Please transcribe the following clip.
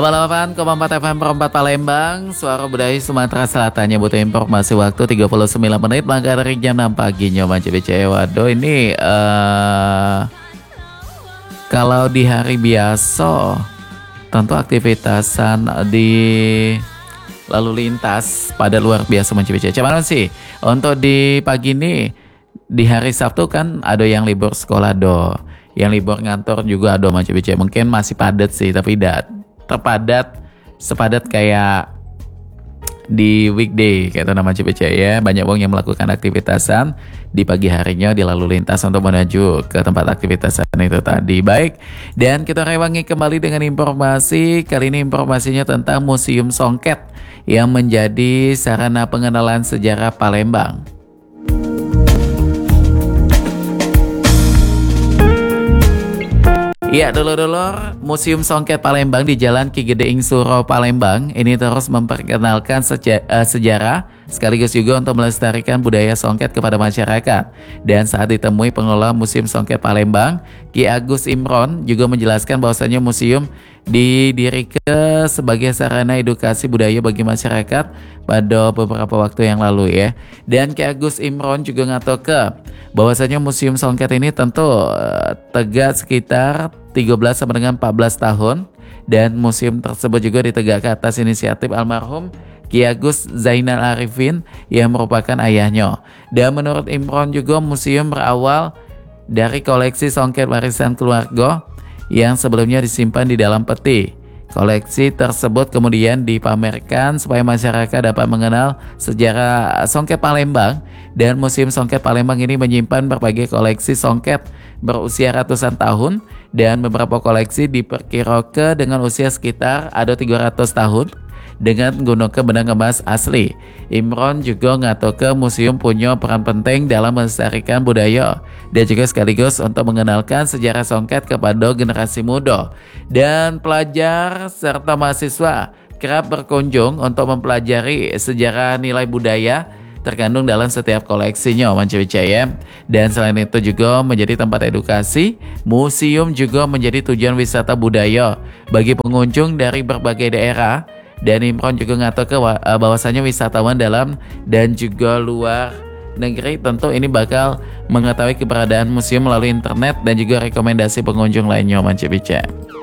88,4 FM Perempat Palembang, Suara Budaya Sumatera Selatan. Butuh informasi waktu 39 menit maka dari jam 6 pagi nyoba CBC. Waduh ini kalau di hari biasa tentu aktivitasan di lalu lintas pada luar biasa CBC. Cuman sih untuk di pagi ini di hari Sabtu kan ada yang libur sekolah yang libur ngantor juga ada CBC. Mungkin masih padat sih tapi tidak terpadat sepadat kayak di weekday kayak itu nama CBC ya. Banyak orang yang melakukan aktivitasan di pagi harinya di lalu lintas untuk menuju ke tempat aktivitasan itu tadi. Baik, dan kita rewangi kembali dengan informasi. Kali ini informasinya tentang Museum Songket yang menjadi sarana pengenalan sejarah Palembang. Iya, dulur-dulur, Museum Songket Palembang di Jalan Ki Gedeing Suro Palembang ini terus memperkenalkan sejarah sekaligus juga untuk melestarikan budaya songket kepada masyarakat. Dan saat ditemui pengelola Museum Songket Palembang, Ki Agus Imron juga menjelaskan bahwasanya museum didirikan sebagai sarana edukasi budaya bagi masyarakat pada beberapa waktu yang lalu ya. Dan Ki Agus Imron juga ngatoke bahwasanya Museum Songket ini tentu tegak sekitar 13 sampai dengan 14 tahun, dan museum tersebut juga ditegakkan atas inisiatif almarhum Ki Agus Zainal Arifin yang merupakan ayahnya. Dan menurut Imron juga museum berawal dari koleksi songket warisan keluarga yang sebelumnya disimpan di dalam peti. Koleksi tersebut kemudian dipamerkan supaya masyarakat dapat mengenal sejarah songket Palembang, dan Museum Songket Palembang ini menyimpan berbagai koleksi songket berusia ratusan tahun, dan beberapa koleksi diperkirakan dengan usia sekitar ada 300 tahun dengan menggunakan benang emas asli. Imron juga ngatoke museum punya peran penting dalam melestarikan budaya dan juga sekaligus untuk mengenalkan sejarah songket kepada generasi muda. Dan pelajar serta mahasiswa kerap berkunjung untuk mempelajari sejarah nilai budaya terkandung dalam setiap koleksinya ya. Dan selain itu juga menjadi tempat edukasi, museum juga menjadi tujuan wisata budaya bagi pengunjung dari berbagai daerah. Dan Imron juga ngatakan bahwasanya wisatawan dalam dan juga luar negeri tentu ini bakal mengetahui keberadaan museum melalui internet dan juga rekomendasi pengunjung lainnya CBC.